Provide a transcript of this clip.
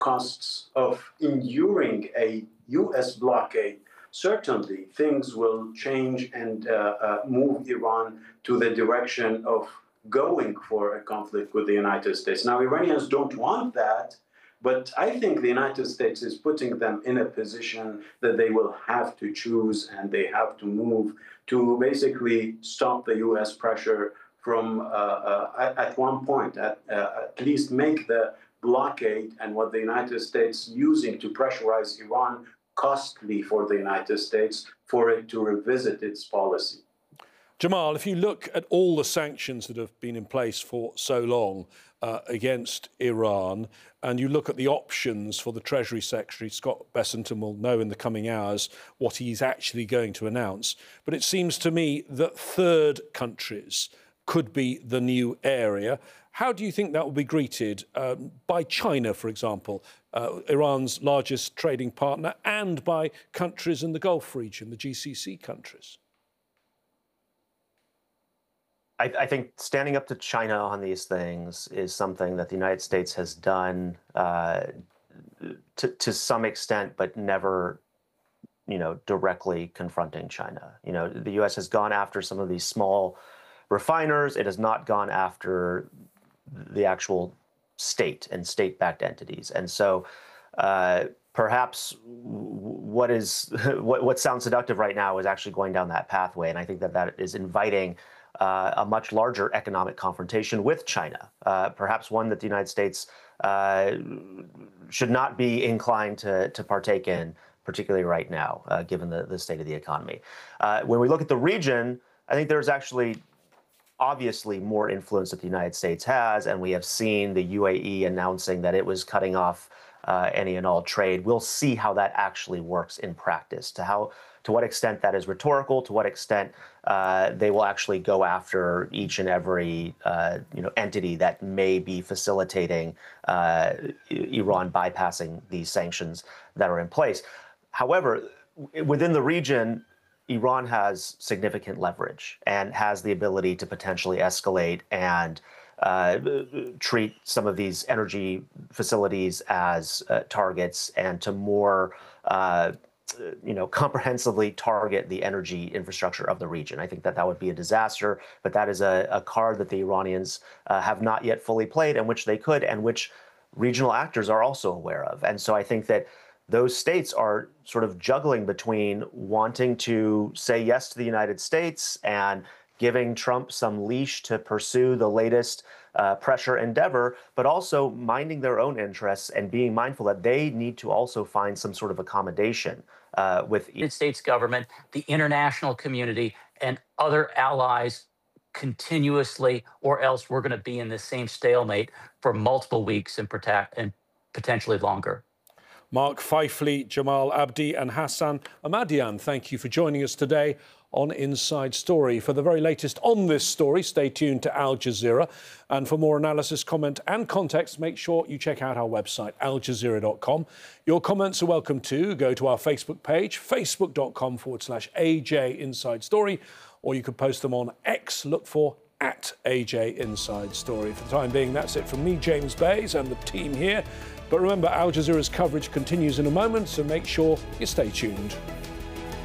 costs of enduring a U.S. blockade, certainly things will change and move Iran to the direction of going for a conflict with the United States. Now, Iranians don't want that, but I think the United States is putting them in a position that they will have to choose, and they have to move to basically stop the U.S. pressure from, at one point, at least make the blockade and what the United States using to pressurize Iran costly for the United States, for it to revisit its policy. Jamal, if you look at all the sanctions that have been in place for so long against Iran, and you look at the options for the Treasury Secretary, Scott Bessent, will know in the coming hours what he's actually going to announce. But it seems to me that third countries could be the new area. How do you think that will be greeted by China, for example, Iran's largest trading partner, and by countries in the Gulf region, the GCC countries? I think standing up to China on these things is something that the United States has done to some extent, but never, directly confronting China. The U.S. has gone after some of these small refiners. It has not gone after the actual state and state-backed entities. And so perhaps what sounds seductive right now is actually going down that pathway. And I think that is inviting a much larger economic confrontation with China, perhaps one that the United States should not be inclined to partake in, particularly right now, given the state of the economy. When we look at the region, I think there's actually obviously more influence that the United States has, and we have seen the UAE announcing that it was cutting off any and all trade. We'll see how that actually works in practice, to what extent that is rhetorical, to what extent they will actually go after each and every entity that may be facilitating Iran bypassing these sanctions that are in place. However, within the region, Iran has significant leverage and has the ability to potentially escalate and treat some of these energy facilities as targets, and to more comprehensively target the energy infrastructure of the region. I think that would be a disaster, but that is a card that the Iranians have not yet fully played, and which they could, and which regional actors are also aware of. And so I think that those states are sort of juggling between wanting to say yes to the United States and giving Trump some leash to pursue the latest pressure endeavor, but also minding their own interests and being mindful that they need to also find some sort of accommodation with the United States government, the international community, and other allies continuously, or else we're going to be in the same stalemate for multiple weeks and potentially longer. Mark Feifley, Jamal Abdi, and Hassan Ahmadian, thank you for joining us today on Inside Story. For the very latest on this story, stay tuned to Al Jazeera. And for more analysis, comment and context, make sure you check out our website, aljazeera.com. Your comments are welcome too. Go to our Facebook page, facebook.com/AJ Inside Story, or you can post them on X. Look for @AJ Inside Story. For the time being, that's it from me, James Bays, and the team here. But remember, Al Jazeera's coverage continues in a moment, so make sure you stay tuned.